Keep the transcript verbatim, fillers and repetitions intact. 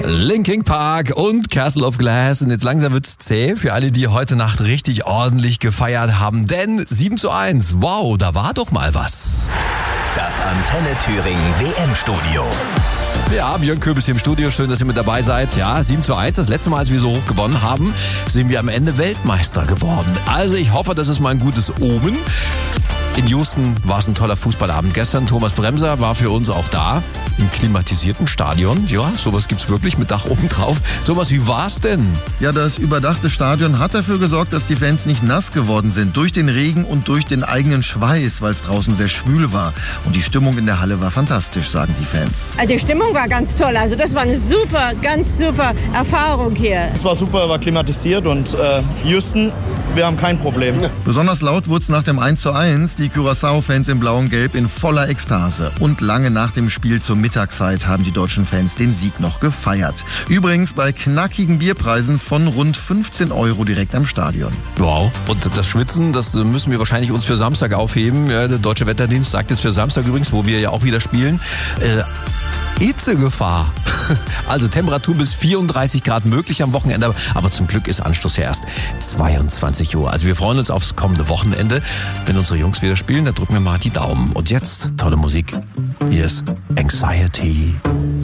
Linkin Park und Castle of Glass. Und jetzt langsam wird's zäh für alle, die heute Nacht richtig ordentlich gefeiert haben. Denn sieben zu eins, wow, da war doch mal was. Das Antenne Thüringen W M-Studio. Ja, Björn Köbis hier im Studio. Schön, dass ihr mit dabei seid. Ja, sieben zu eins. Das letzte Mal, als wir so hoch gewonnen haben, sind wir am Ende Weltmeister geworden. Also ich hoffe, das ist mal ein gutes Omen. In Houston war es ein toller Fußballabend gestern. Thomas Bremser war für uns auch da, im klimatisierten Stadion. Ja, sowas gibt's wirklich mit Dach oben drauf. Thomas, wie war's denn? Ja, das überdachte Stadion hat dafür gesorgt, dass die Fans nicht nass geworden sind. Durch den Regen und durch den eigenen Schweiß, weil es draußen sehr schwül war. Und die Stimmung in der Halle war fantastisch, sagen die Fans. Die Stimmung war ganz toll. Also das war eine super, ganz super Erfahrung hier. Es war super, war klimatisiert und äh, Houston, wir haben kein Problem. Besonders laut wurde es nach dem eins zu eins. Die Curaçao-Fans in Blau und Gelb in voller Ekstase. Und lange nach dem Spiel zur Mittagszeit haben die deutschen Fans den Sieg noch gefeiert. Übrigens bei knackigen Bierpreisen von rund fünfzehn Euro direkt am Stadion. Wow. Und das Schwitzen, das müssen wir wahrscheinlich uns für Samstag aufheben. Ja, der Deutsche Wetterdienst sagt jetzt für Samstag übrigens, wo wir ja auch wieder spielen, äh, Hitzegefahr. Also Temperatur bis vierunddreißig Grad möglich am Wochenende, aber zum Glück ist Anschluss ja erst zweiundzwanzig Uhr. Also wir freuen uns aufs kommende Wochenende. Wenn unsere Jungs wieder spielen, dann drücken wir mal die Daumen. Und jetzt tolle Musik. Hier ist Anxiety.